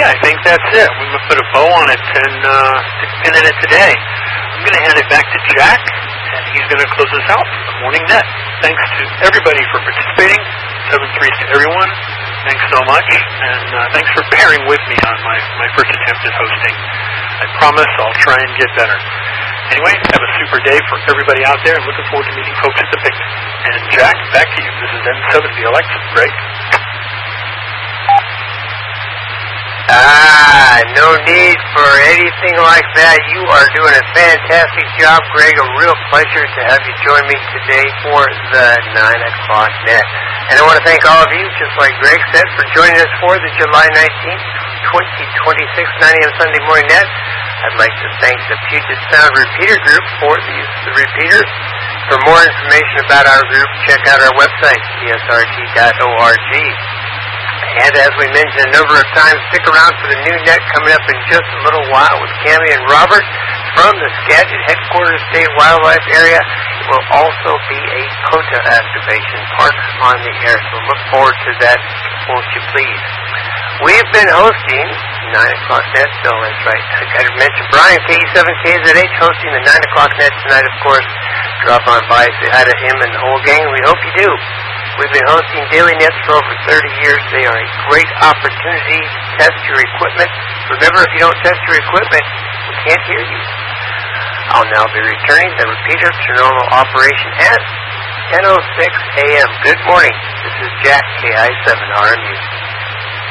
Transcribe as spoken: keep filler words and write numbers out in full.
I think that's it. We're going to put a bow on it and uh, stick a pin in it today. I'm going to hand it back to Jack, and he's going to close us out for the Morning Net. Thanks to everybody for participating. Seven threes to everyone. Thanks so much, and uh, thanks for bearing with me on my, my first attempt at hosting. I promise I'll try and get better. Anyway, have a super day for everybody out there, and looking forward to meeting folks at the picnic. And Jack, back to you. This is N seven, the Alexa. Greg? Ah, no need for anything like that. You are doing a fantastic job, Greg. A real pleasure to have you join me today for the nine o'clock net. And I want to thank all of you, just like Greg said, for joining us for the July nineteenth, twenty twenty-six nine a.m. Sunday Morning Net. I'd like to thank the Puget Sound Repeater Group for the use of the repeaters. For more information about our group, check out our website, p s r t dot org. And as we mentioned a number of times, stick around for the new net coming up in just a little while with Cammie and Robert from the Skagit Headquarters State Wildlife Area. It will also be a COTA activation park on the air, so look forward to that, won't you please. We've been hosting nine o'clock net, so that's right. I got to mention Brian, K E seven K Z H, hosting the nine o'clock net tonight, of course. Drop on by, say hi to him and the whole gang. We hope you do. We've been hosting daily nets for over thirty years. They are a great opportunity to test your equipment. Remember, if you don't test your equipment, we can't hear you. I'll now be returning the repeater to normal operation at ten oh six a.m. Good morning. This is Jack, K I seven R M U.